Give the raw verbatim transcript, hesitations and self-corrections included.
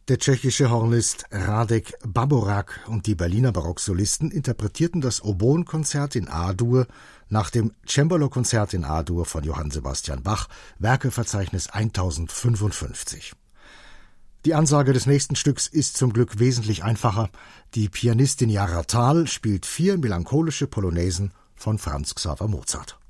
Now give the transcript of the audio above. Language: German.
Der tschechische Hornist Radek Baborak und die Berliner Barocksolisten interpretierten das Oboenkonzert in A-Dur nach dem Cembalo-Konzert in A-Dur von Johann Sebastian Bach, Werkeverzeichnis tausendfünfundfünfzig. Die Ansage des nächsten Stücks ist zum Glück wesentlich einfacher. Die Pianistin Jara Thal spielt vier melancholische Polonaisen von Franz Xaver Mozart.